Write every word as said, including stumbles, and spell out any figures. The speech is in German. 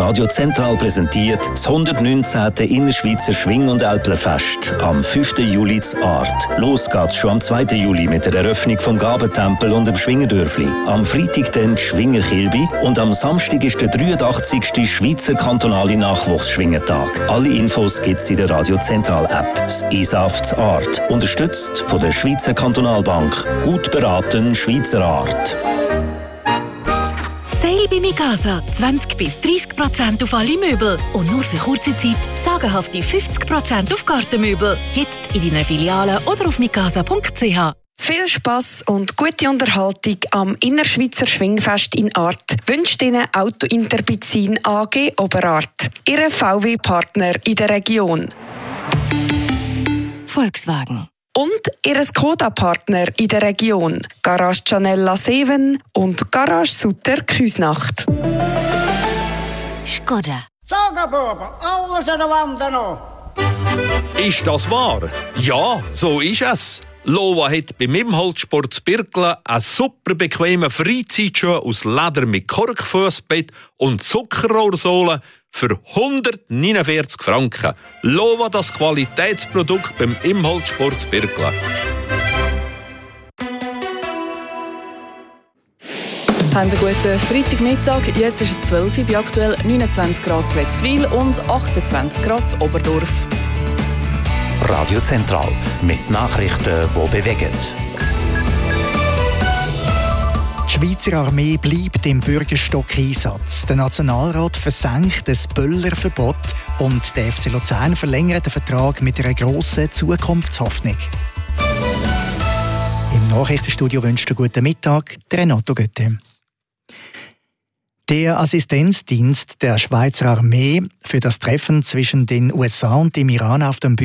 Radio Zentral präsentiert das hundertneunzehnte Innerschweizer Schwing- und Älplerfest am fünften Juli zu Art. Los geht's schon am zweiten Juli mit der Eröffnung vom Gabentempel und dem Schwingerdörfli. Am Freitag dann die Schwingerkilbi und am Samstag ist der dreiundachtzigste Schweizer kantonale Nachwuchsschwingertag. Alle Infos gibt's in der Radio Zentral App. Das I S A F zu Art. Unterstützt von der Schweizer Kantonalbank. Gut beraten, Schweizer Art. Sale bei Mikasa. zwanzig bis dreißig Prozent auf alle Möbel. Und nur für kurze Zeit sagenhafte fünfzig Prozent auf Gartenmöbel. Jetzt in deiner Filiale oder auf mikasa punkt c h. Viel Spass und gute Unterhaltung am Innerschweizer Schwingfest in Art wünscht Ihnen Auto Interbizin A G Oberart. Ihr V W-Partner in der Region. Volkswagen. Und ihr Skoda-Partner in der Region. Garage Gianella sieben und Garage Sutter Küsnacht. Skoda. Sag Baba, alles an der Wand noch. Ist das wahr? Ja, so ist es. Lova hat beim Imholzsport zu Birkle einen super bequemen Freizeitschuh aus Leder mit Korkfussbett und Zuckerrohrsohle für hundertneunundvierzig Franken. Lova, das Qualitätsprodukt beim Imholzsport zu Birkle. Haben Sie einen guten Freitagmittag. Jetzt ist es zwölf Uhr, bei aktuell neunundzwanzig Grad zu Wetzwil und achtundzwanzig Grad zu Oberdorf. Radio Zentral mit Nachrichten, die bewegen. Die Schweizer Armee bleibt im Bürgerstock-Einsatz. Der Nationalrat versenkt das Böllerverbot und der F C Luzern verlängert den Vertrag mit einer grossen Zukunftshoffnung. Im Nachrichtenstudio wünscht einen guten Mittag der Renato Götte. Der Assistenzdienst der Schweizer Armee für das Treffen zwischen den U S A und dem Iran auf dem